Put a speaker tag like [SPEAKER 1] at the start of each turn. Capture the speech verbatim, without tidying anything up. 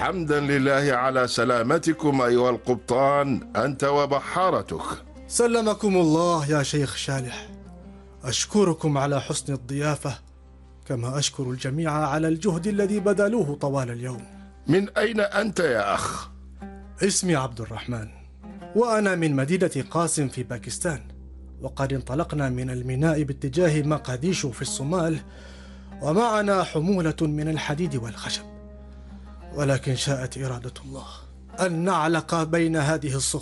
[SPEAKER 1] حمدا لله على سلامتكم أيها القبطان، أنت وبحارتك.
[SPEAKER 2] سلمكم الله يا شيخ شالح. أشكركم على حسن الضيافة، كما أشكر الجميع على الجهد الذي بذلوه طوال اليوم.
[SPEAKER 1] من أين أنت يا أخ؟
[SPEAKER 2] اسمي عبد الرحمن، وأنا من مدينة قاسم في باكستان، وقد انطلقنا من الميناء باتجاه مقديشو في الصومال، ومعنا حمولة من الحديد والخشب، ولكن شاءت إرادة الله أن نعلق بين هذه الصخور